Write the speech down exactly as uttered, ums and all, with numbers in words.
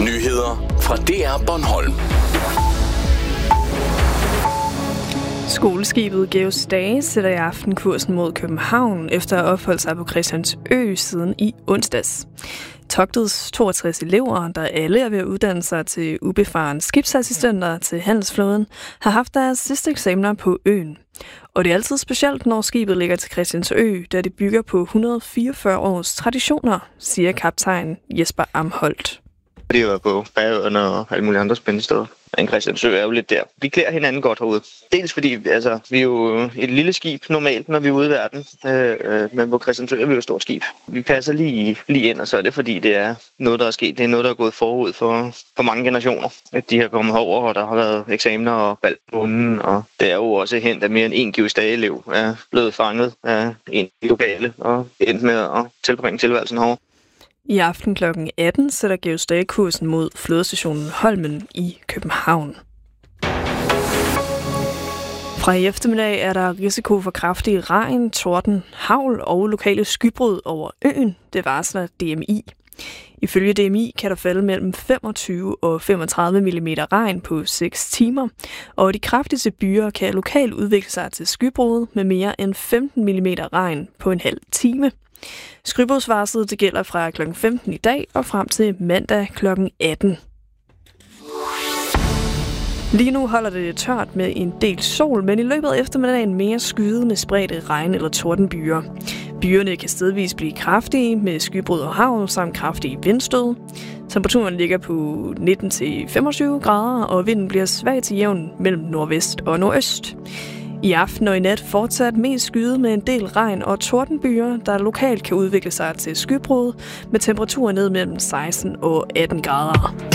Nyheder fra D R Bornholm. Skoleskibet Georg Stage sætter i aften kursen mod København efter at have opholdt sig på Christiansø siden i onsdags. Togtets toogtres elever, der alle er ved at uddanne sig til ubefaren skibsassistenter til handelsflåden, har haft deres sidste eksamener på øen. Og det er altid specielt, når skibet ligger til Christiansø, da det bygger på et hundrede og fireogfyrre års traditioner, siger kaptajn Jesper Amholdt. Det er jo på Færøerne og alle mulige andre spændende steder. Men Christiansø er jo lidt der. Vi klæder hinanden godt herude. Dels fordi altså, vi er jo et lille skib normalt, når vi er ude i verden. Øh, men på Christiansø er vi jo et stort skib. Vi passer lige, lige ind, og så er det fordi, det er noget, der er sket. Det er noget, der er gået forud for, for mange generationer. At de har kommet herover, og der har været eksamener og bal på bunden. Og det er jo også hent, at mere end en Georg Stage-elev er blevet fanget af en lokale og endt med at tilbringe tilværelsen herovre. I aften klokken atten sætter Georg Stage kursen mod flådestationen Holmen i København. Fra i eftermiddag er der risiko for kraftig regn, torden, hagl og lokale skybrud over øen, det varsler D M I. Ifølge D M I kan der falde mellem femogtyve og femogtredive millimeter regn på seks timer, og de kraftigste byer kan lokalt udvikle sig til skybrud med mere end femten millimeter regn på en halv time. Skybrudsvarslet det gælder fra klokken femten i dag og frem til mandag klokken atten. Lige nu holder det tørt med en del sol, men i løbet af eftermiddagen mere skyet med spredte regn- eller tordenbyer. Byerne kan stedvis blive kraftige med skybrud og hagl samt kraftige vindstød. Temperaturen ligger på nitten til femogtyve grader, og vinden bliver svag til jævn mellem nordvest og nordøst. I aften og i nat fortsat mest skyet med en del regn og tordenbyer, der lokalt kan udvikle sig til skybrud med temperaturer ned mellem seksten og atten grader.